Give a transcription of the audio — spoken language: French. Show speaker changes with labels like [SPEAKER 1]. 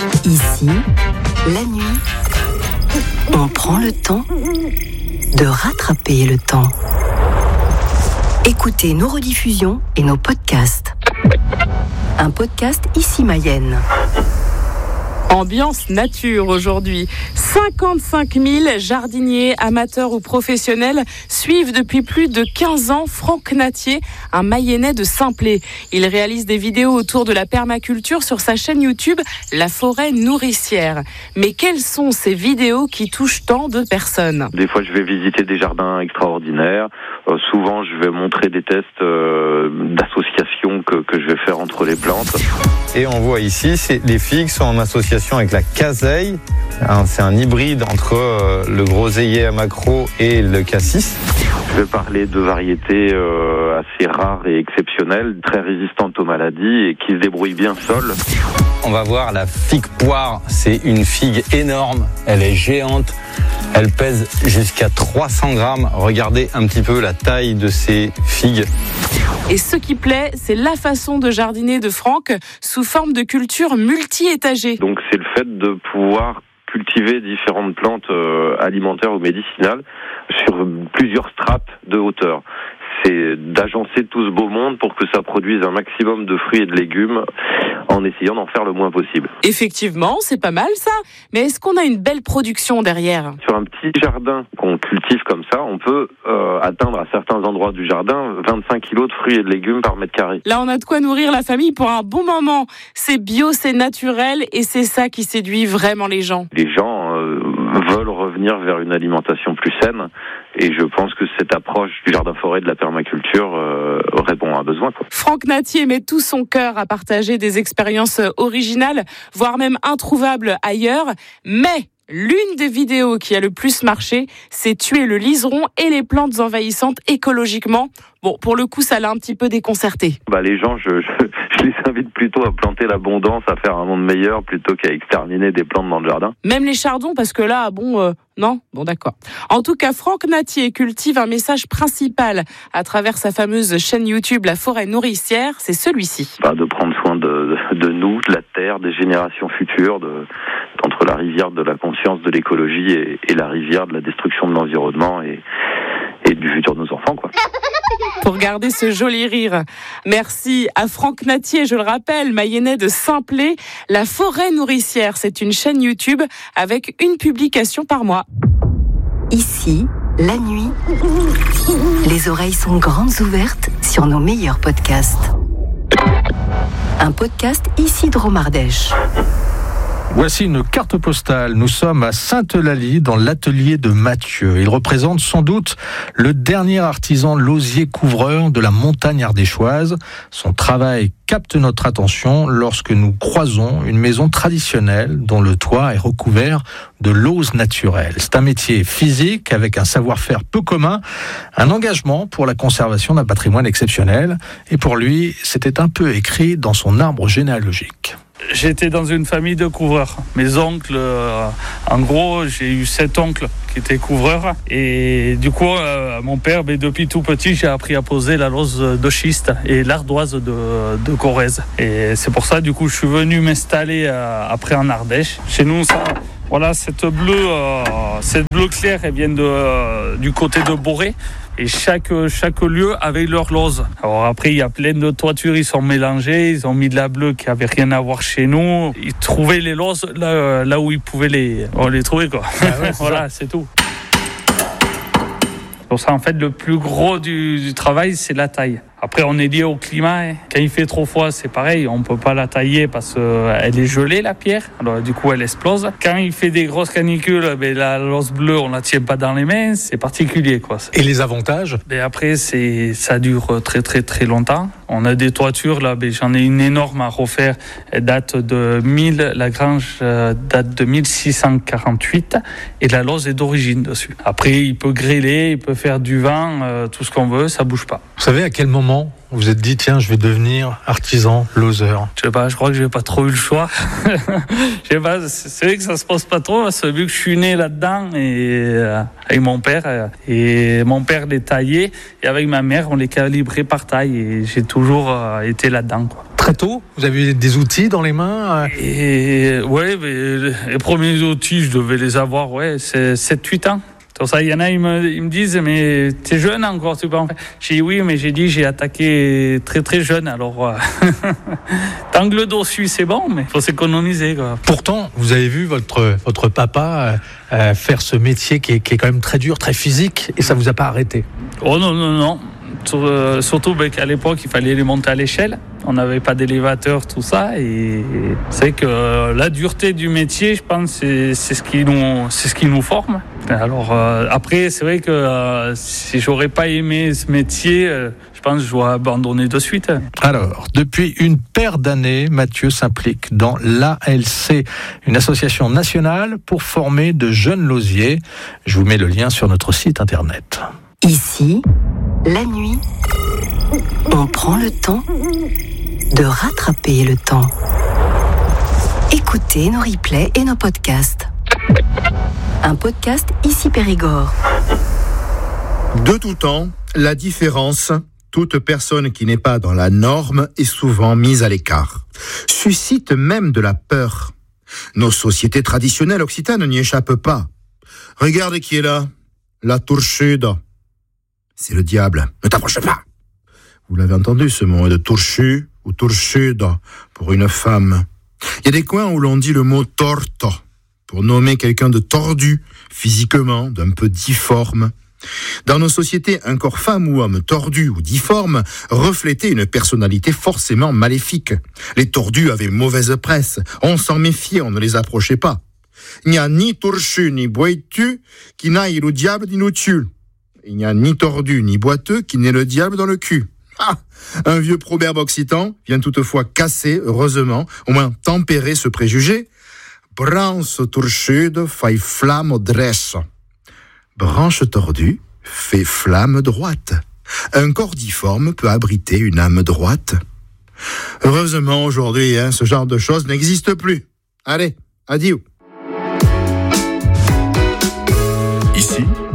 [SPEAKER 1] Ici, la nuit, on prend le temps de rattraper le temps. Écoutez nos rediffusions et nos podcasts. Un podcast Ici Mayenne.
[SPEAKER 2] Ambiance nature aujourd'hui. 55 000 jardiniers, amateurs ou professionnels suivent depuis plus de 15 ans Franck Natier, un Mayennais de Saint-Plé. Il réalise des vidéos autour de la permaculture sur sa chaîne YouTube La Forêt Nourricière. Mais quelles sont ces vidéos qui touchent tant de personnes ?
[SPEAKER 3] Des fois, je vais visiter des jardins extraordinaires. Souvent, je vais montrer des tests d'association que je vais faire entre les plantes.
[SPEAKER 4] Et on voit ici, les figues sont en association avec la caseille. C'est un hybride entre le groseillier à maquereau et le cassis.
[SPEAKER 3] Je vais parler de variétés assez rares et exceptionnelles, très résistantes aux maladies et qui se débrouillent bien seules.
[SPEAKER 4] On va voir la figue poire. C'est une figue énorme. Elle est géante. Elle pèse jusqu'à 300 grammes. Regardez un petit peu la taille de ces figues.
[SPEAKER 2] Et ce qui plaît, c'est la façon de jardiner de Franck sous forme de culture multi-étagée.
[SPEAKER 3] Donc c'est le fait de pouvoir cultiver différentes plantes alimentaires ou médicinales sur plusieurs strates de hauteur. C'est d'agencer tout ce beau monde pour que ça produise un maximum de fruits et de légumes en essayant d'en faire le moins possible.
[SPEAKER 2] Effectivement, c'est pas mal ça. Mais est-ce qu'on a une belle production derrière ?
[SPEAKER 3] Sur un petit jardin qu'on cultive comme ça, on peut atteindre à certains endroits du jardin 25 kilos de fruits et de légumes par mètre carré.
[SPEAKER 2] Là, on a de quoi nourrir la famille pour un bon moment. C'est bio, c'est naturel et c'est ça qui séduit vraiment les gens.
[SPEAKER 3] Les gens veulent revenir vers une alimentation plus saine et je pense que cette approche du jardin-forêt de la permaculture répond à un besoin.
[SPEAKER 2] Franck Natier met tout son cœur à partager des expériences originales, voire même introuvables ailleurs, mais l'une des vidéos qui a le plus marché, c'est tuer le liseron et les plantes envahissantes écologiquement. Bon, pour le coup, ça l'a un petit peu déconcerté.
[SPEAKER 3] Les gens, je les invite plutôt à planter l'abondance, à faire un monde meilleur plutôt qu'à exterminer des plantes dans le jardin.
[SPEAKER 2] Même les chardons, parce que là, non ? Bon, d'accord. En tout cas, Franck Natier cultive un message principal à travers sa fameuse chaîne YouTube La Forêt Nourricière, c'est celui-ci.
[SPEAKER 3] De prendre soin de nous, de la terre, des générations futures, entre la rivière de la conscience de l'écologie et la rivière de la destruction de l'environnement et du futur de nos enfants, quoi.
[SPEAKER 2] Pour garder ce joli rire. Merci à Franck Natier, je le rappelle, Mayennais de Saint-Plé. La Forêt Nourricière, c'est une chaîne YouTube avec une publication par mois.
[SPEAKER 1] Ici, la nuit, les oreilles sont grandes ouvertes sur nos meilleurs podcasts. Un podcast Ici de Romardèche.
[SPEAKER 5] Voici une carte postale. Nous sommes à Sainte-Eulalie, dans l'atelier de Mathieu. Il représente sans doute le dernier artisan lausier-couvreur de la montagne ardéchoise. Son travail capte notre attention lorsque nous croisons une maison traditionnelle dont le toit est recouvert de lauze naturelle. C'est un métier physique avec un savoir-faire peu commun, un engagement pour la conservation d'un patrimoine exceptionnel. Et pour lui, c'était un peu écrit dans son arbre généalogique.
[SPEAKER 6] J'étais dans une famille de couvreurs. Mes oncles, en gros, j'ai eu 7 oncles qui étaient couvreurs. Et du coup, mon père, depuis tout petit, j'ai appris à poser la lauze de schiste et l'ardoise de Corrèze. Et c'est pour ça, du coup, je suis venu m'installer après en Ardèche. Chez nous, cette bleue claire, elle vient du côté de Boré. Et chaque lieu avait leur lauze. Alors après, il y a plein de toitures, ils sont mélangés, ils ont mis de la bleue qui avait rien à voir chez nous. Ils trouvaient les lauses là où ils pouvaient les trouver, quoi. Voilà, c'est tout. Pour ça, en fait, le plus gros du travail, c'est la taille. Après, on est lié au climat. Quand il fait trop froid, c'est pareil. On ne peut pas la tailler parce qu'elle est gelée, la pierre. Alors, du coup, elle explose. Quand il fait des grosses canicules, la lauze bleue, on ne la tient pas dans les mains. C'est particulier, quoi.
[SPEAKER 5] Et les avantages ?
[SPEAKER 6] Après, ça dure très, très, très longtemps. On a des toitures, là. J'en ai une énorme à refaire. Elle date de la grange date de 1648. Et la lauze est d'origine dessus. Après, il peut grêler, il peut faire du vent, tout ce qu'on veut. Ça ne bouge pas.
[SPEAKER 5] Vous savez à quel moment vous vous êtes dit, tiens, je vais devenir artisan lauzeur?
[SPEAKER 6] Je sais pas, je crois que j'ai pas trop eu le choix. Je sais pas, c'est vrai que ça se pose pas trop, parce que vu que je suis né là-dedans, et avec mon père, et mon père les taillait, et avec ma mère, on les calibrait par taille, et j'ai toujours été là-dedans, quoi.
[SPEAKER 5] Très tôt, vous avez eu des outils dans les mains
[SPEAKER 6] Et ouais, mais les premiers outils, je devais les avoir, c'est 7-8 ans. Pour ça, il y en a, ils me disent, mais t'es jeune encore, tu peux en faire. J'ai dit oui, mais j'ai attaqué très très jeune, alors tant que le dos suit, c'est bon, mais il faut s'économiser, quoi.
[SPEAKER 5] Pourtant, vous avez vu votre papa faire ce métier qui est quand même très dur, très physique, et ça vous a pas arrêté?
[SPEAKER 6] Oh non. Surtout qu'à l'époque, il fallait les monter à l'échelle. On n'avait pas d'élévateur, tout ça. Et c'est que la dureté du métier, je pense, c'est ce qui nous forme. Alors après, c'est vrai que si j'aurais pas aimé ce métier, je pense que j'aurais abandonné de suite.
[SPEAKER 5] Alors, depuis une paire d'années, Mathieu s'implique dans l'ALC, une association nationale pour former de jeunes lausiers. Je vous mets le lien sur notre site internet.
[SPEAKER 1] Ici, la nuit, on prend le temps de rattraper le temps. Écoutez nos replays et nos podcasts. Un podcast Ici Périgord.
[SPEAKER 7] De tout temps, la différence, toute personne qui n'est pas dans la norme est souvent mise à l'écart, suscite même de la peur. Nos sociétés traditionnelles occitanes n'y échappent pas. Regarde qui est là, la tourchude. C'est le diable, ne t'approche pas. Vous l'avez entendu ce mot de tourchu ou tourchude pour une femme. Il y a des coins où l'on dit le mot torto pour nommer quelqu'un de tordu physiquement, d'un peu difforme. Dans nos sociétés, un corps femme ou homme tordu ou difforme reflétait une personnalité forcément maléfique. Les tordus avaient mauvaise presse, on s'en méfiait, on ne les approchait pas. Il n'y a ni torchu ni boiteux qui n'aille le diable ni le tue. Il n'y a ni tordu ni boiteux qui n'ait le diable dans le cul. Ah, un vieux proverbe occitan vient toutefois casser, heureusement, au moins tempérer ce préjugé. Branche torchude fait flamme dresse. Branche tordue fait flamme droite. Un corps difforme peut abriter une âme droite. Heureusement, aujourd'hui, ce genre de choses n'existe plus. Allez, adieu.
[SPEAKER 8] Ici,